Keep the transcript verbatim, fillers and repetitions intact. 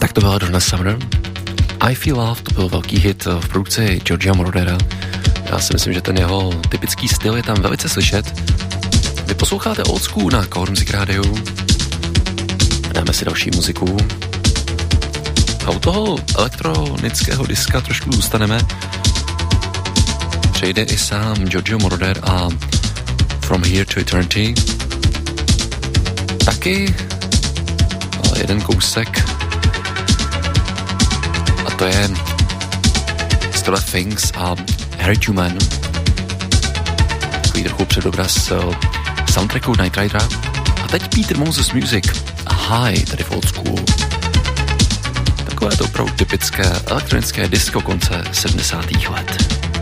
Tak to byla Donna Summer. I Feel Love, to byl velký hit v produkci Giorgia Morodera. Já si myslím, že ten jeho typický styl je tam velice slyšet. Vy posloucháte Old School na Core Music Radio. Dáme si další muziku. A u toho elektronického diska trošku zůstaneme. Přejde i sám Giorgio Moroder a From Here to Eternity. Taky jeden kousek. A to je Still Things a Harry Truman. Takový trochu předobraz soundtracku Knight Ridera. A teď Peter Moses Music a High, tady v Old School. Takové to opravdu typické elektronické disco konce sedmdesátých let.